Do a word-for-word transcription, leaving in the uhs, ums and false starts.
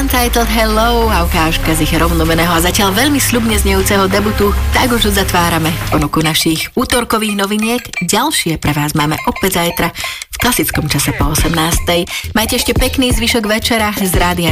Untitled Hello a ukážka z ich rovnomeného a zatiaľ veľmi sľubne znejúceho debutu, tak už uzatvárame ponuku našich útorkových noviniek. Ďalšie pre vás máme opäť zajtra v klasickom čase po osemnástej. Majte ešte pekný zvyšok večera z Rádia